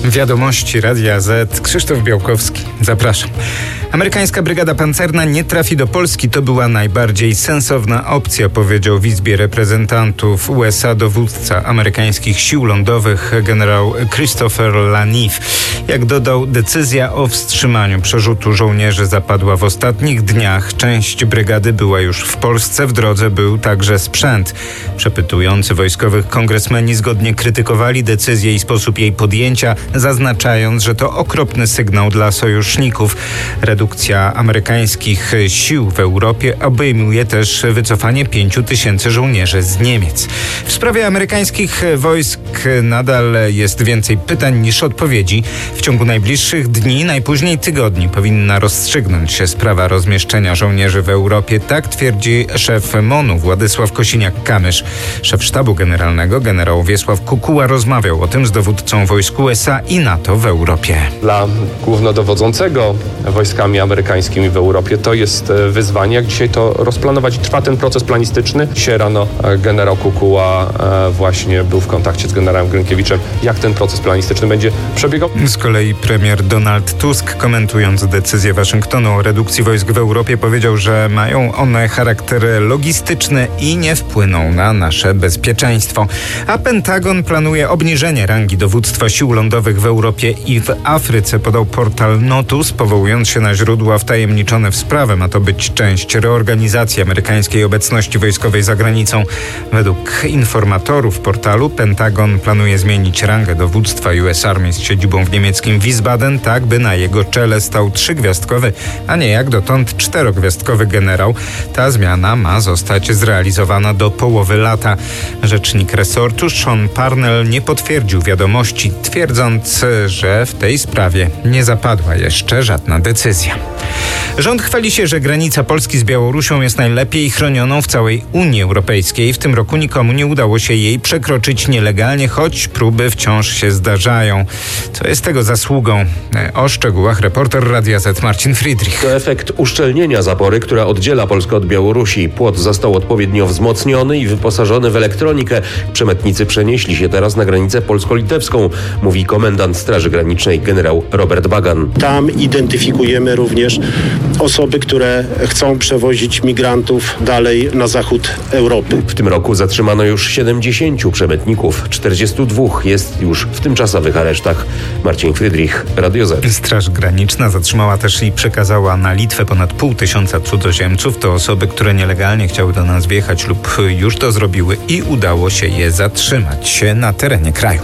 Wiadomości Radia Z. Krzysztof Białkowski. Zapraszam. Amerykańska brygada pancerna nie trafi do Polski. To była najbardziej sensowna opcja, powiedział w Izbie Reprezentantów USA dowódca amerykańskich sił lądowych generał Christopher Laniff. Jak dodał, decyzja o wstrzymaniu przerzutu żołnierzy zapadła w ostatnich dniach. Część brygady była już w Polsce. W drodze był także sprzęt. Przepytujący wojskowych kongresmeni zgodnie krytykowali decyzję i sposób jej podjęcia, zaznaczając, że to okropny sygnał dla sojuszników. Redukcja amerykańskich sił w Europie obejmuje też wycofanie 5 000 żołnierzy z Niemiec. W sprawie amerykańskich wojsk nadal jest więcej pytań niż odpowiedzi. W ciągu najbliższych dni, najpóźniej tygodni, powinna rozstrzygnąć się sprawa rozmieszczenia żołnierzy w Europie. Tak twierdzi szef MON-u Władysław Kosiniak-Kamysz. Szef Sztabu Generalnego generał Wiesław Kukuła rozmawiał o tym z dowódcą wojsk USA i NATO w Europie. Dla głównodowodzącego wojskami amerykańskimi w Europie to jest wyzwanie, jak dzisiaj to rozplanować. Trwa ten proces planistyczny. Dzisiaj rano generał Kukuła właśnie był w kontakcie z generałem Grynkiewiczem, jak ten proces planistyczny będzie przebiegał. Z kolei premier Donald Tusk, komentując decyzję Waszyngtonu o redukcji wojsk w Europie, powiedział, że mają one charakter logistyczny i nie wpłyną na nasze bezpieczeństwo. A Pentagon planuje obniżenie rangi dowództwa sił lądowych w Europie i w Afryce, podał portal Notus, powołując się na źródła wtajemniczone w sprawę. Ma to być część reorganizacji amerykańskiej obecności wojskowej za granicą. Według informatorów portalu Pentagon planuje zmienić rangę dowództwa US Army z siedzibą w niemieckim Wiesbaden, tak by na jego czele stał 3-gwiazdkowy, a nie jak dotąd 4-gwiazdkowy generał. Ta zmiana ma zostać zrealizowana do połowy lata. Rzecznik resortu Sean Parnell nie potwierdził wiadomości, twierdząc, że w tej sprawie nie zapadła jeszcze żadna decyzja. Rząd chwali się, że granica Polski z Białorusią jest najlepiej chronioną w całej Unii Europejskiej. W tym roku nikomu nie udało się jej przekroczyć nielegalnie, choć próby wciąż się zdarzają. Co jest tego zasługą? O szczegółach reporter Radia Z Marcin Friedrich. To efekt uszczelnienia zapory, która oddziela Polskę od Białorusi. Płot został odpowiednio wzmocniony i wyposażony w elektronikę. Przemytnicy przenieśli się teraz na granicę polsko-litewską, mówi komendant Straży Granicznej generał Robert Bagan. Tam identyfikujemy również osoby, które chcą przewozić migrantów dalej na zachód Europy. W tym roku zatrzymano już 70 przemytników. 42 jest już w tymczasowych aresztach. Marcin Friedrich, Radio Z. Straż Graniczna zatrzymała też i przekazała na Litwę ponad 500 cudzoziemców. To osoby, które nielegalnie chciały do nas wjechać lub już to zrobiły i udało się je zatrzymać na terenie kraju.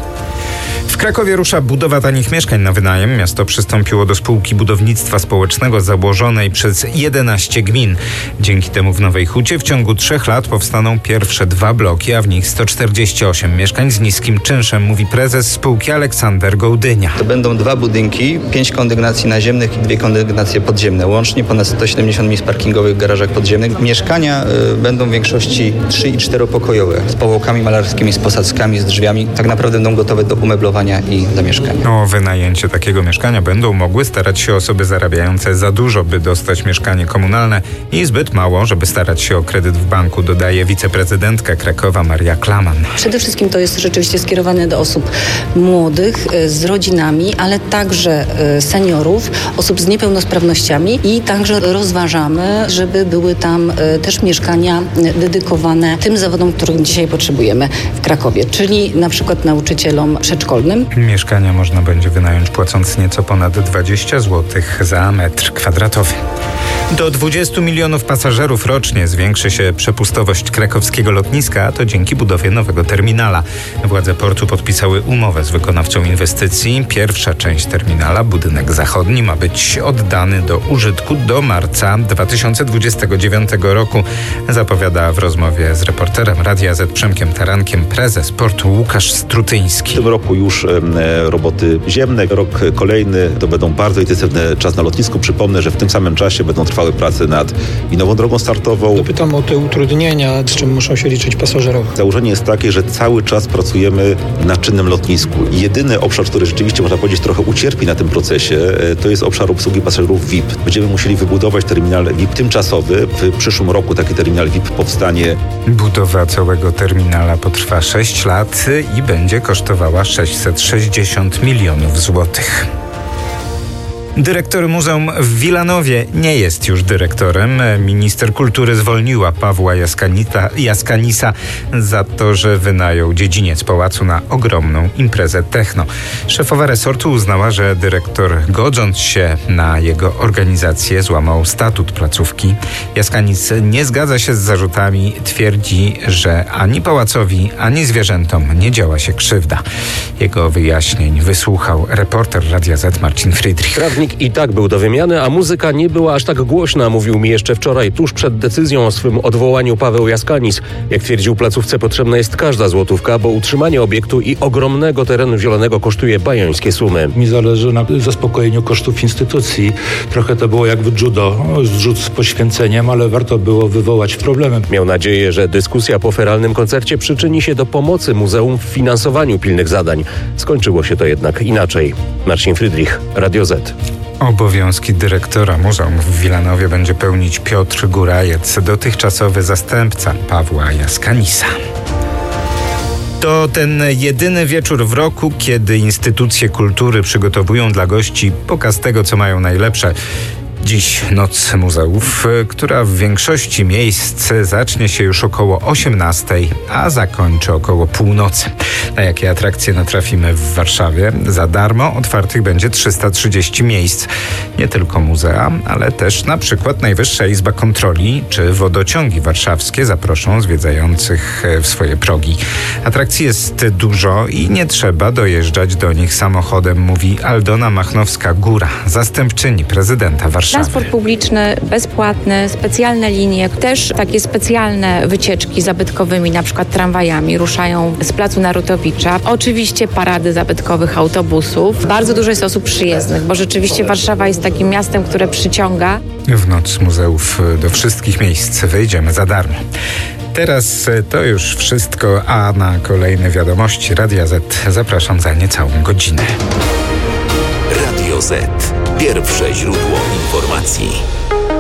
W Krakowie rusza budowa tanich mieszkań na wynajem. Miasto przystąpiło do spółki budownictwa społecznego założonej przez 11 gmin. Dzięki temu w Nowej Hucie w ciągu 3 lat powstaną pierwsze 2 bloki, a w nich 148 mieszkań z niskim czynszem, mówi prezes spółki Aleksander Gołdynia. To będą 2 budynki, 5 kondygnacji naziemnych i 2 kondygnacje podziemne. Łącznie ponad 170 miejsc parkingowych w garażach podziemnych. Mieszkania będą w większości 3- i 4-pokojowe, z powłokami malarskimi, z posadzkami, z drzwiami. Tak naprawdę będą gotowe do umeblowania i zamieszkania. O wynajęcie takiego mieszkania będą mogły starać się osoby zarabiające za dużo, by dostać mieszkanie komunalne i zbyt mało, żeby starać się o kredyt w banku, dodaje wiceprezydentka Krakowa Maria Klaman. Przede wszystkim to jest rzeczywiście skierowane do osób młodych, z rodzinami, ale także seniorów, osób z niepełnosprawnościami i także rozważamy, żeby były tam też mieszkania dedykowane tym zawodom, których dzisiaj potrzebujemy w Krakowie, czyli na przykład nauczycielom przedszkolnym. Mieszkania można będzie wynająć płacąc nieco ponad 20 zł za metr kwadratowy. Do 20 milionów pasażerów rocznie zwiększy się przepustowość krakowskiego lotniska, a to dzięki budowie nowego terminala. Władze portu podpisały umowę z wykonawcą inwestycji. Pierwsza część terminala, budynek zachodni, ma być oddany do użytku do marca 2029 roku, zapowiada w rozmowie z reporterem Radia Z Przemkiem Tarankiem prezes portu Łukasz Strutyński. W tym roku już roboty ziemne, rok kolejny to będą bardzo intensywny czas na lotnisku. Przypomnę, że w tym samym czasie będą trwać trwały prace nad nową drogą startową. Pytam o te utrudnienia, z czym muszą się liczyć pasażerowie. Założenie jest takie, że cały czas pracujemy na czynnym lotnisku. Jedyny obszar, który rzeczywiście, można powiedzieć, trochę ucierpi na tym procesie, to jest obszar obsługi pasażerów VIP. Będziemy musieli wybudować terminal VIP tymczasowy. W przyszłym roku taki terminal VIP powstanie. Budowa całego terminala potrwa 6 lat i będzie kosztowała 660 milionów złotych. Dyrektor Muzeum w Wilanowie nie jest już dyrektorem. Minister kultury zwolniła Pawła Jaskanisa za to, że wynajął dziedziniec pałacu na ogromną imprezę techno. Szefowa resortu uznała, że dyrektor, godząc się na jego organizację, złamał statut placówki. Jaskanis nie zgadza się z zarzutami. Twierdzi, że ani pałacowi, ani zwierzętom nie działa się krzywda. Jego wyjaśnień wysłuchał reporter Radia Z Marcin Friedrich. Prawnik i tak był do wymiany, a muzyka nie była aż tak głośna, mówił mi jeszcze wczoraj, tuż przed decyzją o swym odwołaniu Paweł Jaskanis. Jak twierdził, placówce potrzebna jest każda złotówka, bo utrzymanie obiektu i ogromnego terenu zielonego kosztuje bajońskie sumy. Mi zależy na zaspokojeniu kosztów instytucji. Trochę to było jak w judo, zrzut z poświęceniem, ale warto było wywołać problemy. Miał nadzieję, że dyskusja po feralnym koncercie przyczyni się do pomocy muzeum w finansowaniu pilnych zadań. Skończyło się to jednak inaczej. Marcin Friedrich, Radio Z. Obowiązki dyrektora muzeum w Wilanowie będzie pełnić Piotr Górajec, dotychczasowy zastępca Pawła Jaskanisa. To ten jedyny wieczór w roku, kiedy instytucje kultury przygotowują dla gości pokaz tego, co mają najlepsze. Dziś Noc Muzeów, która w większości miejsc zacznie się już około 18:00, a zakończy około północy. Na jakie atrakcje natrafimy w Warszawie? Za darmo otwartych będzie 330 miejsc. Nie tylko muzea, ale też na przykład Najwyższa Izba Kontroli czy wodociągi warszawskie zaproszą zwiedzających w swoje progi. Atrakcji jest dużo i nie trzeba dojeżdżać do nich samochodem, mówi Aldona Machnowska-Góra, zastępczyni prezydenta Warszawy. Transport publiczny, bezpłatny, specjalne linie, też takie specjalne wycieczki zabytkowymi, na przykład tramwajami, ruszają z Placu Narutowicza. Oczywiście parady zabytkowych autobusów. Bardzo dużo jest osób przyjezdnych, bo rzeczywiście Warszawa jest takim miastem, które przyciąga. W Noc Muzeów do wszystkich miejsc wejdziemy za darmo. Teraz to już wszystko, a na kolejne wiadomości Radia Z zapraszam za niecałą godzinę. Radio Z. Pierwsze źródło informacji.